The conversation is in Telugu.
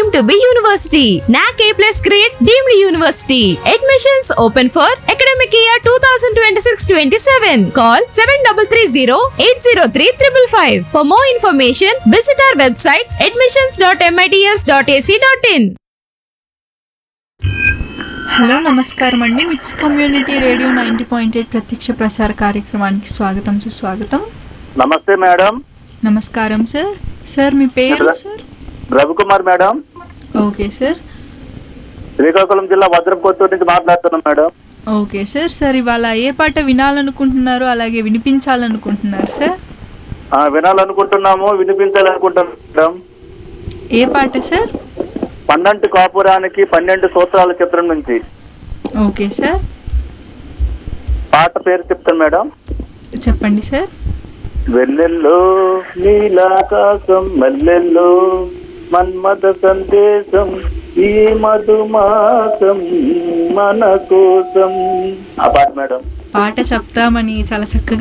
deemed to be university. NAC A+ grade deemed university. Admissions open for academic year 2026-27. Call 7330-803-555. For more information, visit our website admissions.mits.ac.in. Hello నమస్కారం అండి. మిట్స్ కమ్యూనిటీ రేడియో 90.8 ప్రత్యక్ష ప్రసార కార్యక్రమానికి స్వాగతం సుస్వాగతం. నమస్తే మేడం. నమస్కారం సార్. సార్ మీ పేరు sir? Ravikumar madam. Okay sir. Srikakulam జిల్లా వజ్రపుకొత్తూరు నుంచి మాట్లాడుతున్నాం మేడం. Okay sir. సార్ ఇవాళ ఏ పాట వినాలనుకుంటున్నారు, అలాగే వినిపించాలనుకుంటున్నారు సార్? వినాలనుకుంటున్నాము, వినిపించాలనుకుంటున్నాం మేడం. ఏ పాట సార్? 12 కాపురానికి 12 సూత్రాల చిత్రం నుంచి. Okay sir. పాట పేరు చెప్తాను మేడం. చెప్పండి సార్. వెన్నెల్లో నీలాకాశం మల్లెల్లో మన్మథ సందేశం ఈ మధుమాసం మన కోసం. ఆ పాట మేడం. పాట చెప్తామని చాలా చక్కగా